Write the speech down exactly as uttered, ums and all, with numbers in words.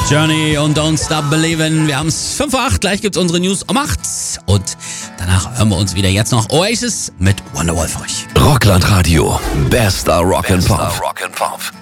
Journey und Don't Stop Believin'. Wir haben es fünf vor acht, gleich gibt's unsere News um acht. Und danach hören wir uns wieder jetzt noch Oasis mit Wonderwall für euch. Rockland Radio, bester Rock and Pop.